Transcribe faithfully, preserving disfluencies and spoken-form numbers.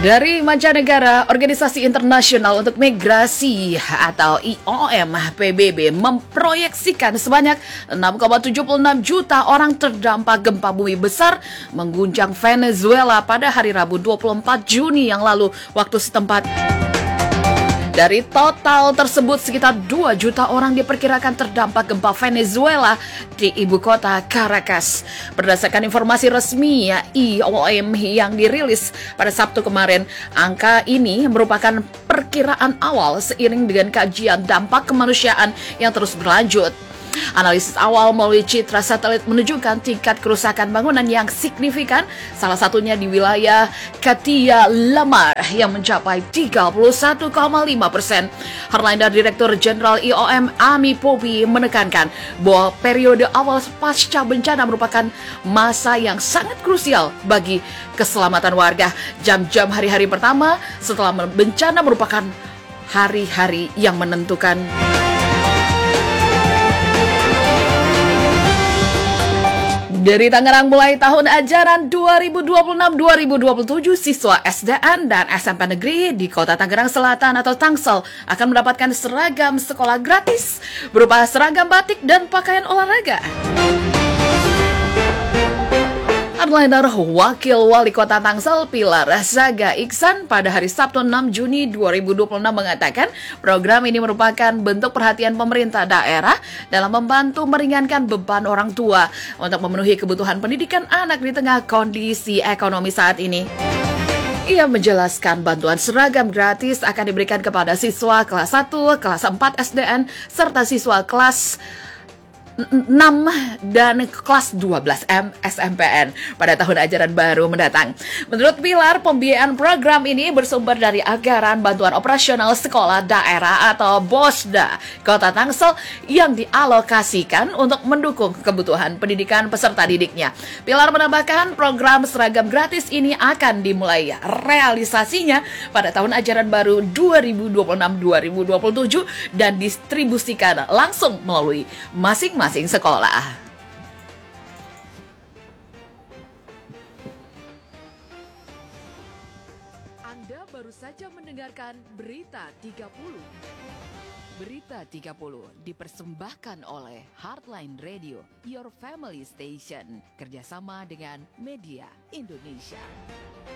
Dari mancanegara, Organisasi Internasional untuk Migrasi atau I O M P B B memproyeksikan sebanyak enam koma tujuh enam juta orang terdampak gempa bumi besar mengguncang Venezuela pada hari Rabu dua puluh empat Juni yang lalu waktu setempat. Dari total tersebut, sekitar dua juta orang diperkirakan terdampak gempa Venezuela di ibu kota Caracas. Berdasarkan informasi resmi ya, I O M yang dirilis pada Sabtu kemarin, angka ini merupakan perkiraan awal seiring dengan kajian dampak kemanusiaan yang terus berlanjut. Analisis awal melalui citra satelit menunjukkan tingkat kerusakan bangunan yang signifikan, salah satunya di wilayah Katia Lamar yang mencapai tiga puluh satu koma lima persen. Harlander, Direktur Jenderal I O M Ami Popi, menekankan bahwa periode awal pasca bencana merupakan masa yang sangat krusial bagi keselamatan warga. Jam-jam hari-hari pertama setelah bencana merupakan hari-hari yang menentukan. Dari Tangerang, mulai tahun ajaran dua ribu dua puluh enam dua ribu dua puluh tujuh, siswa S D N dan S M P Negeri di Kota Tangerang Selatan atau Tangsel akan mendapatkan seragam sekolah gratis berupa seragam batik dan pakaian olahraga. Hardliner Wakil Wali Kota Tangsel Pilar Zaga Iksan pada hari Sabtu enam Juni dua ribu dua puluh enam mengatakan program ini merupakan bentuk perhatian pemerintah daerah dalam membantu meringankan beban orang tua untuk memenuhi kebutuhan pendidikan anak di tengah kondisi ekonomi saat ini. Ia menjelaskan bantuan seragam gratis akan diberikan kepada siswa kelas satu, kelas empat S D N, serta siswa kelas enam dan kelas dua belas M S M P N pada tahun ajaran baru mendatang. Menurut Pilar, pembiayaan program ini bersumber dari anggaran bantuan operasional sekolah daerah atau BOSDA Kota Tangsel yang dialokasikan untuk mendukung kebutuhan pendidikan peserta didiknya. Pilar menambahkan program seragam gratis ini akan dimulai realisasinya pada tahun ajaran baru dua ribu dua puluh enam dua ribu dua puluh tujuh dan distribusikan langsung melalui masing-masing masing sekolah. Anda baru saja mendengarkan Berita tiga puluh. Berita tiga puluh dipersembahkan oleh Heartline Radio, Your Family Station, kerjasama dengan Media Indonesia.